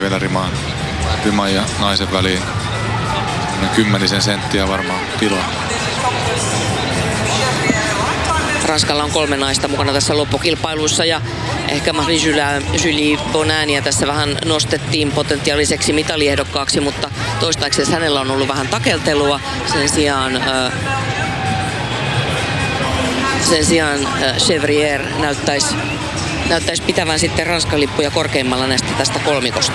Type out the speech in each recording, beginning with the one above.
Vielä riman ja naisen väliin 10 senttiä varmaan kiloa. Ranskalla on 3 naista mukana tässä loppukilpailuissa ja ehkä Marie-Julie Bonania tässä vähän nostettiin potentiaaliseksi mitaliehdokkaaksi, mutta toistaiseksi hänellä on ollut vähän takeltelua. Sen sijaan Chevrier näyttäisi pitävän sitten Ranskan lippuja korkeimmalla näistä tästä kolmikosta.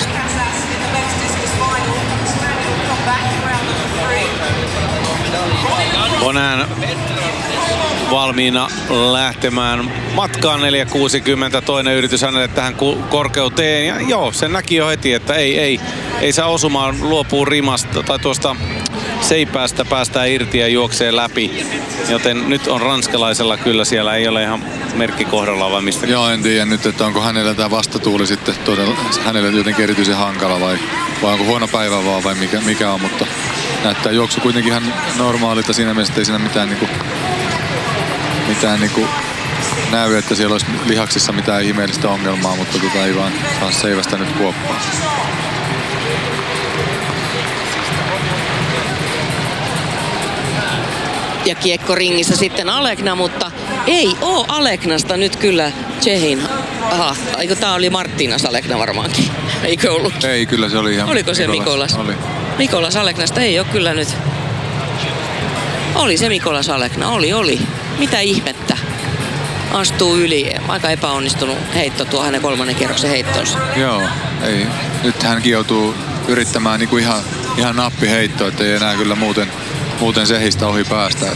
Bonan valmiina lähtemään matkaan 4.60. Toinen yritys hänelle tähän korkeuteen. Ja joo, sen näki jo heti, että ei saa osumaan, luopuu rimasta tai tuosta seipäästä, päästään irti ja juoksee läpi. Joten nyt on ranskalaisella kyllä, siellä ei ole ihan merkki kohdallaan vai mistä. Joo, en tiedä nyt, että onko hänellä tämä vastatuuli sitten todella hänelle jotenkin erityisen hankala vai onko huono päivä vaan vai mikä on, mutta näyttää juoksu kuitenkin ihan normaalilta siinä mielessä, että ei siinä mitään näy, että siellä olisi lihaksissa mitään ihmeellistä ongelmaa, mutta ei vaan saa seivästä nyt kuoppaa. Ja kiekko ringissä sitten Alekna, mutta ei oo Aleknasta nyt kyllä Tsehin. Aha, eikö tää oli Marttinas Alekna varmaankin? Eikö ollut? Ei, kyllä se oli ihan Oliko se Mikolas? Oli. Mikolas Aleknasta ei oo kyllä nyt. Oli se Mikolas Alekna, oli. Mitä ihmettä? Astuu yli. Aika epäonnistunut heitto tuo hänen 3. kierroksen heittonsa. Joo, ei. Nyt hänkin joutuu yrittämään ihan nappiheittoa, että ei enää kyllä muuten sehistä ohi päästä.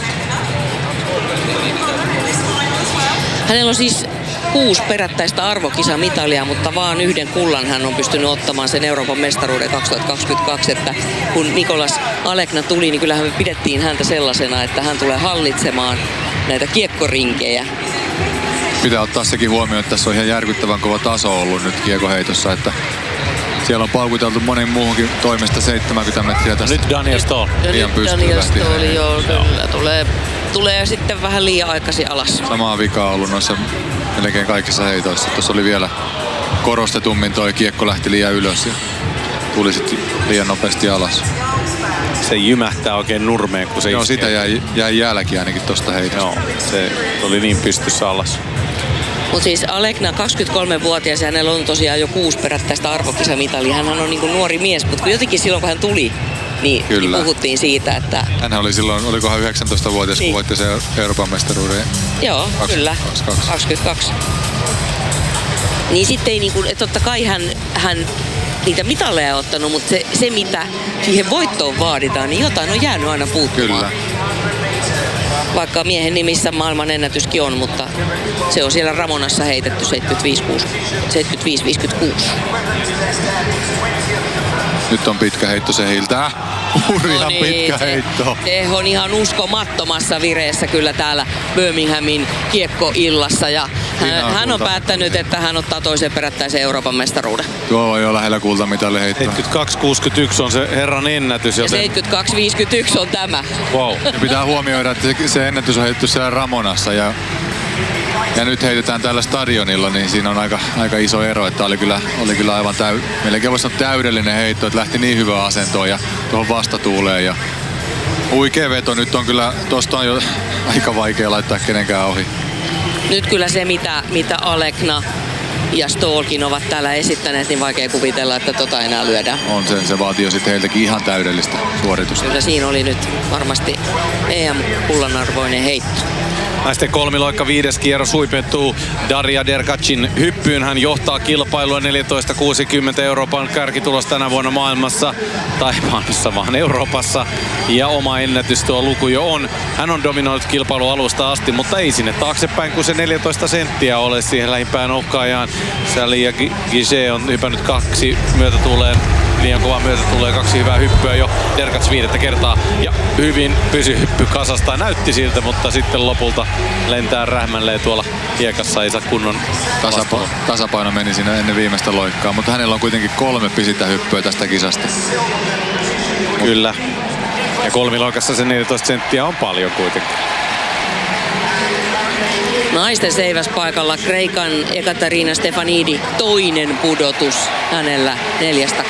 Hänellä on siis 6 perättäistä arvokisamitalia, mutta vaan 1 kullan hän on pystynyt ottamaan sen Euroopan mestaruuden 2022. Että kun Mikolas Alekna tuli, niin kyllähän me pidettiin häntä sellaisena, että hän tulee hallitsemaan näitä kiekkorinkejä. Pitää ottaa sekin huomioon, että tässä on ihan järkyttävän kova taso ollut nyt kiekoheitossa, että siellä on paukuteltu monen muuhunkin toimesta 70 metriä tästä. Nyt Daniel Stoll. Liian pystyy Daniel lähti. Stoll, joo, kyllä. Tulee sitten vähän liian aikaisin alas. Samaa vikaa ollut noissa melkein kaikissa heitoissa. Tuossa oli vielä korostetummin toi kiekko lähti liian ylös ja tuli sitten liian nopeasti alas. Se jymähtää oikein nurmeen, kun se joo, sitä jäi jälki ainakin tosta heitosta. Joo, se oli niin pystyssä alas. Mutta siis Alekna 23-vuotias ja hänellä on tosiaan jo 6 perättäistä arvokisamitalia. Hänhän on niinku nuori mies, mutta jotenkin silloin kun hän tuli, niin puhuttiin siitä, että... Hänhän oli silloin, olikohan 19-vuotias, kun voitti se Euroopan mestaruuden. Joo, kyllä. 22. Niin sitten ei niinku, että totta kai hän niitä mitalleja ottanut, mutta se mitä siihen voittoon vaaditaan, niin jotain on jäänyt aina puuttumaan. Kyllä. Vaikka miehen nimissä maailman ennätyskin on, mutta se on siellä Ramonassa heitetty 75-56. Nyt on pitkä heitto Sehiltä. Hurjan pitkä heitto. Se on ihan uskomattomassa vireessä kyllä täällä Birminghamin kiekkoillassa. Ja hän on päättänyt, että hän ottaa toisen perättäisen Euroopan mestaruuden. Tuo on jo lähellä kultamitalli heittoa. 72-61 on se herran ennätys. Joten... Ja 72-51 on tämä. Wow. Ja pitää huomioida, että se ennätys on heitetty siellä Ramonassa. Ja nyt heitetään täällä stadionilla, niin siinä on aika iso ero, että oli kyllä aivan melkein voisi sanoa täydellinen heitto, että lähti niin hyvään asentoon ja tuohon vastatuuleen. Ja huikea veto, nyt on kyllä, tosta on jo aika vaikea laittaa kenenkään ohi. Nyt kyllä se, mitä Alekna ja Stollkin ovat täällä esittäneet, niin vaikea kuvitella, että tota enää lyödään. On se vaatii jo sitten heiltäkin ihan täydellistä suoritusta. Kyllä siinä oli nyt varmasti EM-kullanarvoinen heitto. Naisten kolmiloikka 5. kierros huipentuu Daria Derkacin hyppyyn. Hän johtaa kilpailua 14.60 Euroopan kärkitulos tänä vuonna maailmassa. Tai maailmassa vaan Euroopassa. Ja oma ennätys tuo luku jo on. Hän on dominoinut kilpailu alusta asti, mutta ei sinne taaksepäin, kun se 14 senttiä ole siihen lähimpään uhkaajaan. Sally ja Gige on hypännyt 2 myötätuuleen. Liian kova myötä tulee 2 hyvää hyppyä jo. Derkats 5. kertaa ja hyvin pysy hyppy kasasta. Näytti siltä, mutta sitten lopulta lentää rähmälleen tuolla hiekassa. Ei saa kunnon tasapaino meni siinä ennen viimeistä loikkaa, mutta hänellä on kuitenkin 3 pisintä hyppyä tästä kisasta. Kyllä. Ja kolmiloikassa se 14 senttiä on paljon kuitenkin. Naisten seiväspaikalla Kreikan Ekaterina Stefanidi, toinen pudotus hänellä 4